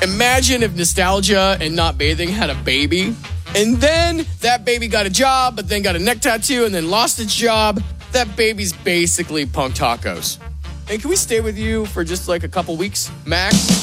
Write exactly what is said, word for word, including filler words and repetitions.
Imagine if Nostalgia and Not Bathing had a baby, and then that baby got a job, but then got a neck tattoo, and then lost its job. That baby's basically Punk Tacos. And can we stay with you for just like a couple weeks, max?